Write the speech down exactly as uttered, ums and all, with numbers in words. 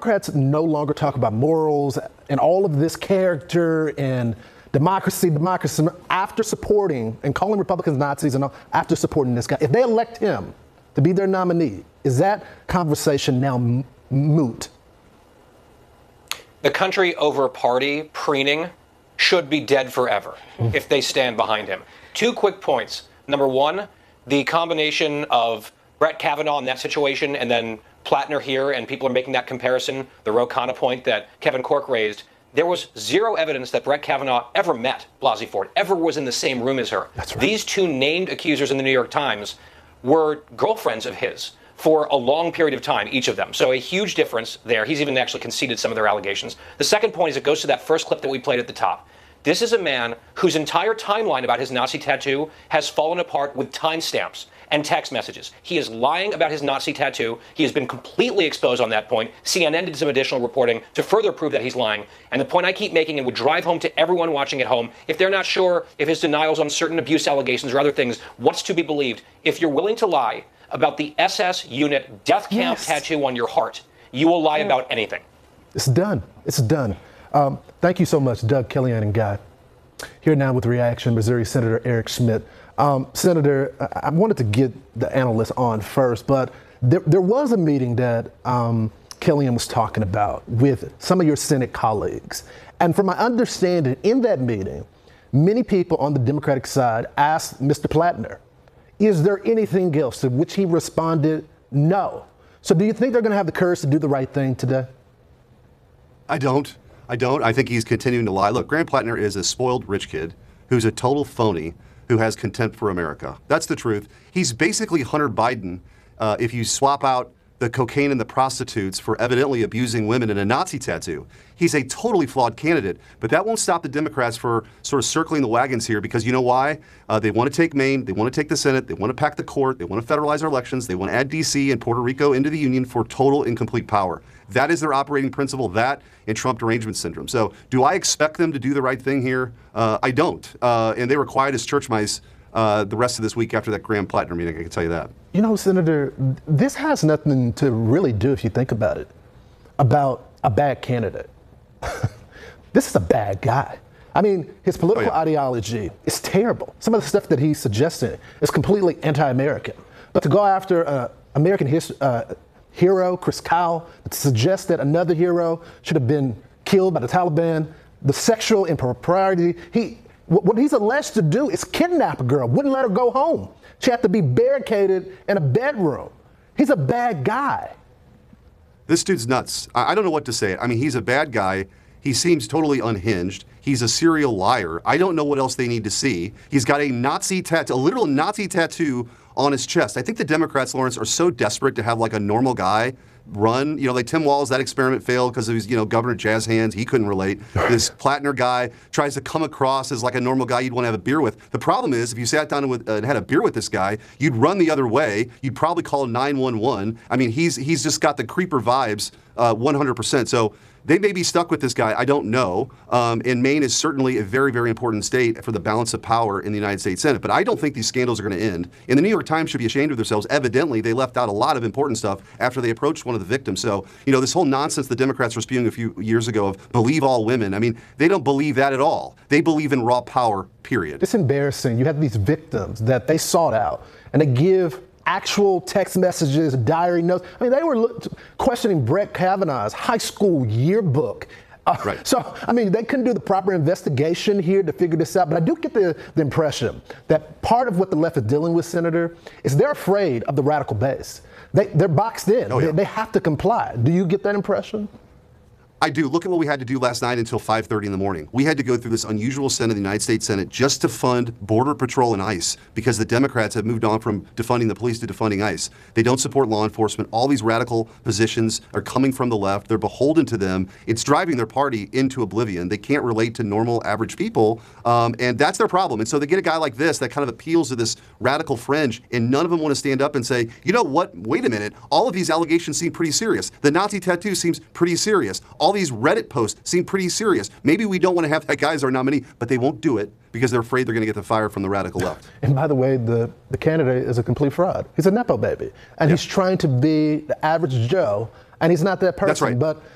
Democrats no longer talk about morals and all of this character and democracy, democracy, after supporting and calling Republicans Nazis and all, after supporting this guy, if they elect him to be their nominee, is that conversation now m- moot? The country over party preening should be dead forever mm. if they stand behind him. Two quick points. Number one, the combination of Brett Kavanaugh in that situation and then Plattner here, and people are making that comparison, the Ro Khanna point that Kevin Corke raised. There was zero evidence that Brett Kavanaugh ever met Blasey Ford, ever was in the same room as her. That's right. These two named accusers in the New York Times were girlfriends of his for a long period of time, each of them. So a huge difference there. He's even actually conceded some of their allegations. The second point is it goes to that first clip that we played at the top. This is a man whose entire timeline about his Nazi tattoo has fallen apart with timestamps and text messages. He is lying about his Nazi tattoo. He has been completely exposed on that point. C N N did some additional reporting to further prove that he's lying. And the point I keep making and would drive home to everyone watching at home, if they're not sure if his denials on certain abuse allegations or other things, what's to be believed, if you're willing to lie about the S S unit death camp yes. tattoo on your heart, you will lie yeah. about anything. It's done. It's done. Um, thank you so much, Doug, Kellyanne, and Guy. Here now with reaction, Missouri Senator Eric Schmitt. Um, Senator, I-, I wanted to get the analysts on first, but there, there was a meeting that um, Kellyanne was talking about with some of your Senate colleagues. And from my understanding, in that meeting, many people on the Democratic side asked Mister Plattner, is there anything else? To which he responded, no. So do you think they're going to have the courage to do the right thing today? I don't. I don't. I think he's continuing to lie. Look, Graham Plattner is a spoiled rich kid who's a total phony who has contempt for America. That's the truth. He's basically Hunter Biden uh, if you swap out the cocaine and the prostitutes for evidently abusing women in a Nazi tattoo. He's a totally flawed candidate, but that won't stop the Democrats for sort of circling the wagons here because you know why? Uh, they want to take Maine, they want to take the Senate, they want to pack the court, they want to federalize our elections, they want to add D C and Puerto Rico into the Union for total and complete power. That is their operating principle, that and Trump derangement syndrome. So do I expect them to do the right thing here? Uh, I don't. Uh, and they were quiet as church mice uh, the rest of this week after that Graham Plattner meeting, I can tell you that. You know, Senator, this has nothing to really do, if you think about it, about a bad candidate. This is a bad guy. I mean, his political oh, yeah. ideology is terrible. Some of the stuff that he's suggesting is completely anti-American. But to go after uh, American his, uh, hero, Chris Kyle, to suggest that another hero should have been killed by the Taliban, the sexual impropriety, he, what he's alleged to do is kidnap a girl, wouldn't let her go home. She had to be barricaded in a bedroom. He's a bad guy. This dude's nuts. I don't know what to say. I mean, he's a bad guy. He seems totally unhinged. He's a serial liar. I don't know what else they need to see. He's got a Nazi tattoo, a literal Nazi tattoo on his chest. I think the Democrats, Lawrence, are so desperate to have like a normal guy run. You know, like Tim Walz, that experiment failed because of his, you know, Governor Jazz Hands. He couldn't relate. This Plattner guy tries to come across as like a normal guy you'd want to have a beer with. The problem is, if you sat down with, uh, and had a beer with this guy, you'd run the other way. You'd probably call nine one one. I mean, he's he's just got the creeper vibes uh, one hundred percent. So they may be stuck with this guy. I don't know. Um, and Maine is certainly a very, very important state for the balance of power in the United States Senate. But I don't think these scandals are going to end. And the New York Times should be ashamed of themselves. Evidently, they left out a lot of important stuff after they approached one of the victims. So, you know, this whole nonsense the Democrats were spewing a few years ago of believe all women. I mean, they don't believe that at all. They believe in raw power, period. It's embarrassing. You have these victims that they sought out and they give actual text messages, diary notes. I mean, they were look, questioning Brett Kavanaugh's high school yearbook. Uh, right. So, I mean, they couldn't do the proper investigation here to figure this out. But I do get the, the impression that part of what the left is dealing with, Senator, is they're afraid of the radical base. They, they're boxed in. Oh, yeah. they, they have to comply. Do you get that impression? I do. Look at what we had to do last night until five thirty in the morning. We had to go through this unusual Senate, the United States Senate, just to fund Border Patrol and ICE because the Democrats have moved on from defunding the police to defunding ICE. They don't support law enforcement. All these radical positions are coming from the left. They're beholden to them. It's driving their party into oblivion. They can't relate to normal, average people, um, and that's their problem. And so they get a guy like this that kind of appeals to this radical fringe, and none of them want to stand up and say, you know what, wait a minute, all of these allegations seem pretty serious. The Nazi tattoo seems pretty serious. All these Reddit posts seem pretty serious. Maybe we don't want to have that guy as our nominee, but they won't do it because they're afraid they're going to get the fire from the radical left. And by the way, the, the candidate is a complete fraud. He's a Nepo baby. And yep. he's trying to be the average Joe, and he's not that person. That's right. But